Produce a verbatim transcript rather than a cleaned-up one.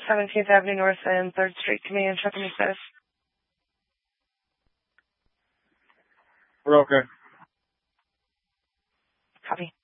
seventeenth Avenue North and third Street. Give me and check me status. We're okay. Copy.